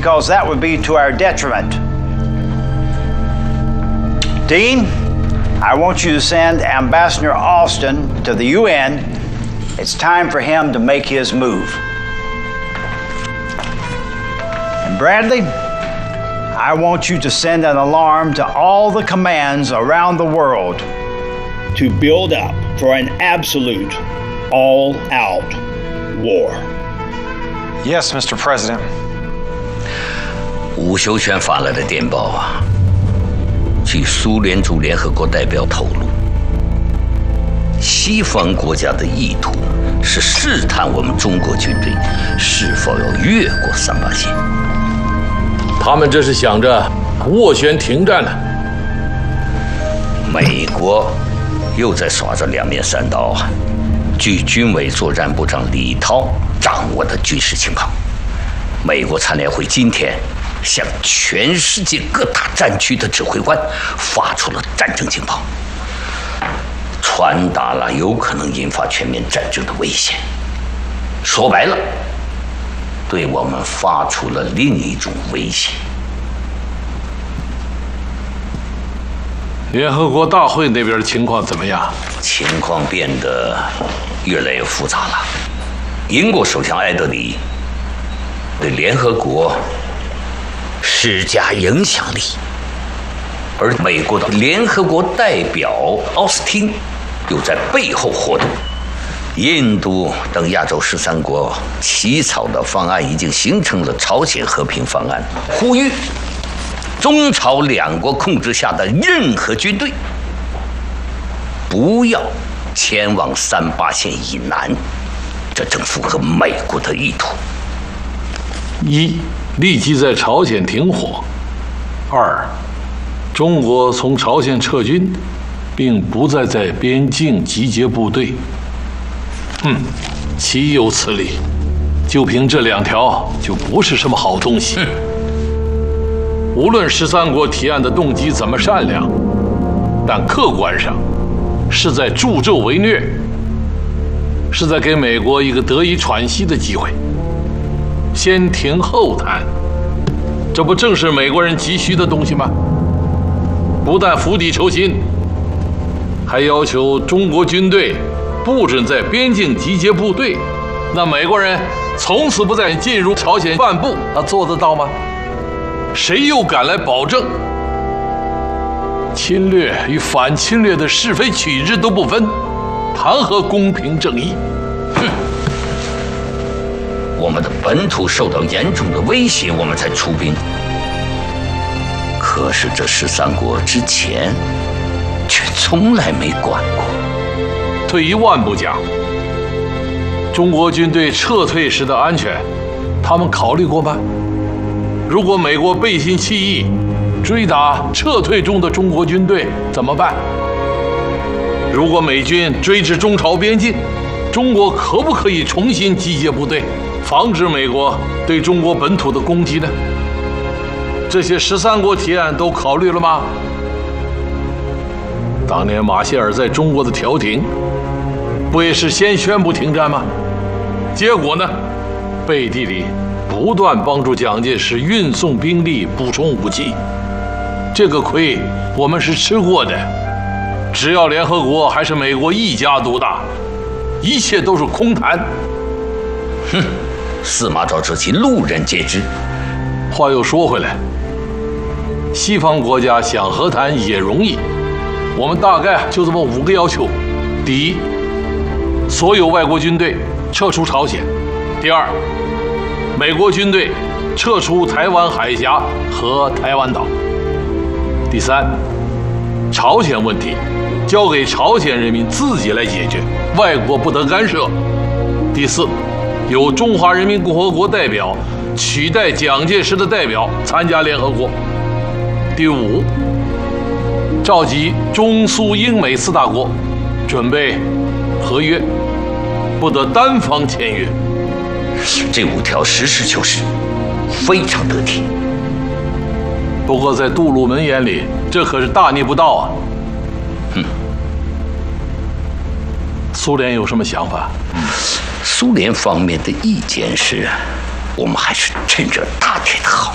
because that would be to our detriment. Dean, I want you to send Ambassador Austin to the UN. It's time for him to make his move. And Bradley, I want you to send an alarm to all the commands around the world to build up for an absolute all-out war. Yes, Mr. President. 吴修全发来的电报啊，据苏联驻联合国代表透露，西方国家的意图是试探我们中国军队是否要越过38线。 他们这是想着斡旋停战呢。 美国又在耍着两面三刀啊！据军委作战部长李涛掌握的军事情报，美国参联会今天向全世界各大战区的指挥官发出了战争警报，传达了有可能引发全面战争的危险。说白了，对我们发出了另一种威胁。 联合国大会那边的情况怎么样？ 情况变得越来越复杂了。英国首相艾德里对联合国施加影响力，而美国的联合国代表奥斯汀又在背后活动。印度等亚洲13国起草的方案已经形成了朝鲜和平方案，呼吁中朝两国控制下的任何军队不要前往38线以南，这正符合美国的意图。 一，立即在朝鲜停火；二，中国从朝鲜撤军，并不再在边境集结部队。岂有此理！就凭这2条，就不是什么好东西。无论13国提案的动机怎么善良，但客观上是在助纣为虐，是在给美国一个得以喘息的机会。先停后谈，这不正是美国人急需的东西吗？不但釜底抽薪，还要求中国军队不准在边境集结部队，那美国人从此不再进入朝鲜半步，他做得到吗？谁又敢来保证侵略与反侵略的是非曲直都不分，谈何公平正义？ 我们的本土受到严重的威胁，我们才出兵。可是这13国之前却从来没管过。 退一万步讲，中国军队撤退时的安全，他们考虑过吗？如果美国背信弃义，追打撤退中的中国军队怎么办？如果美军追至中朝边境，中国可不可以重新集结部队，防止美国对中国本土的攻击呢？这些13国提案都考虑了吗？当年马歇尔在中国的调停，不也是先宣布停战吗？结果呢，背地里不断帮助蒋介石运送兵力、补充武器，这个亏我们是吃过的。只要联合国还是美国一家独大，一切都是空谈。 司马昭之气，路人皆知。 话又说回来，西方国家想和谈也容易，我们大概就这么5个要求：第一，所有外国军队撤出朝鲜；第二，美国军队撤出台湾海峡和台湾岛；第三，朝鲜问题交给朝鲜人民自己来解决，外国不得干涉；第四，由中华人民共和国代表取代蒋介石的代表参加联合国；第五，召集中苏英美4大国准备合约，不得单方签约。 这5条实事求是，非常得体。 不过在杜鲁门眼里，这可是大逆不道啊！苏联有什么想法？ 苏联方面的意见是，我们还是趁热打铁的好。